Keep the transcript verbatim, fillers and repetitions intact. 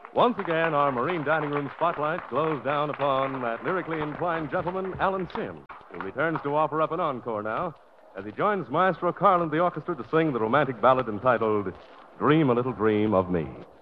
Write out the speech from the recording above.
Once again, our Marine Dining Room spotlight glows down upon that lyrically inclined gentleman, Alan Sim, who returns to offer up an encore now as he joins Maestro Carl and the orchestra to sing the romantic ballad entitled Dream a Little Dream of Me.